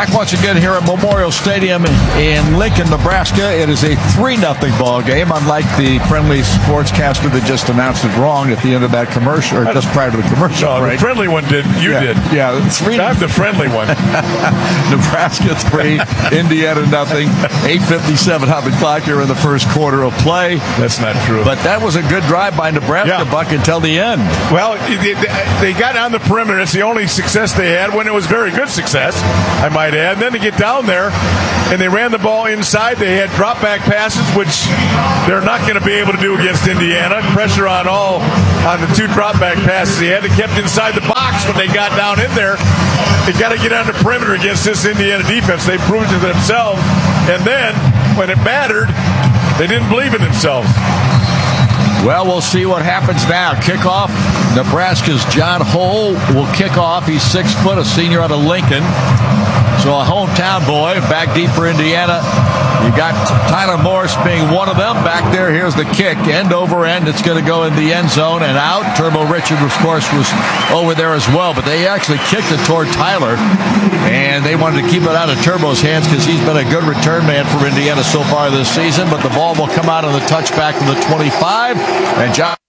Back once again here at Memorial Stadium in Lincoln, Nebraska. It is a 3-0 ball game, unlike the friendly sportscaster that just announced it wrong at the end of that commercial, or just prior to the commercial. No, the friendly one did. You did. Yeah, 3. I'm the friendly one. Nebraska 3, Indiana 0. 8:57 on the clock here in the first quarter of play. That's not true. But that was a good drive by Nebraska, Buck, until the end. Well, they got on the perimeter. It's the only success they had when it was very good success, I might add. And then to get down there, and they ran the ball inside. They had drop-back passes, which they're not going to be able to do against Indiana. Pressure on the 2 drop-back passes. They had to kept inside the box when they got down in there. They got to get on the perimeter against this Indiana defense. They proved it to themselves. And then, when it mattered, they didn't believe in themselves. Well, we'll see what happens now. Kickoff. Nebraska's John Hull will kick off. He's 6 foot, a senior out of Lincoln. So a hometown boy, back deep for Indiana. You got Tyler Morris being one of them. Back there, here's the kick. End over end. It's going to go in the end zone and out. Turbo Richard, of course, was over there as well. But they actually kicked it toward Tyler. And they wanted to keep it out of Turbo's hands because he's been a good return man for Indiana so far this season. But the ball will come out on the touchback from the 25. And John